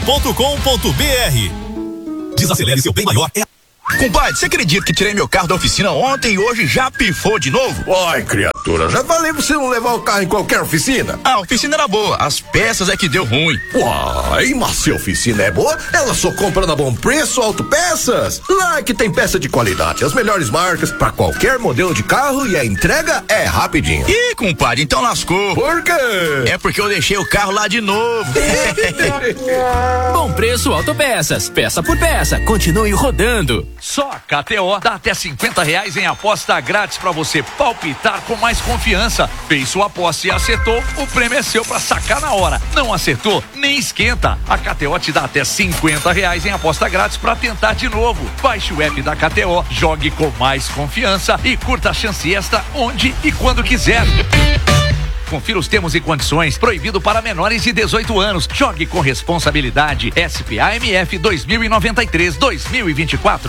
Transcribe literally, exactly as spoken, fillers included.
ponto com ponto br. Desacelere seu bem maior. É... Compadre, você acredita que tirei meu carro da oficina ontem e hoje já pifou de novo? Ai, criatura, já falei pra você não levar o carro em qualquer oficina. A oficina era boa, as peças é que deu ruim. Uai, mas se a oficina é boa, ela só compra na Bom Preço Autopeças. Lá que tem peça de qualidade, as melhores marcas, pra qualquer modelo de carro e a entrega é rapidinho. Ih, compadre, então lascou. Por quê? É porque eu deixei o carro lá de novo. Bom Preço Autopeças, peça por peça, continue rodando. Só a K T O dá até cinquenta reais em aposta grátis pra você palpitar com mais confiança. Fez sua aposta e acertou, o prêmio é seu pra sacar na hora. Não acertou? Nem esquenta. A K T O te dá até cinquenta reais em aposta grátis pra tentar de novo. Baixe o app da K T O, jogue com mais confiança e curta a chance extra onde e quando quiser. Confira os termos e condições. Proibido para menores de dezoito anos. Jogue com responsabilidade. S P A M F dois mil e noventa e três, dois mil e vinte e quatro.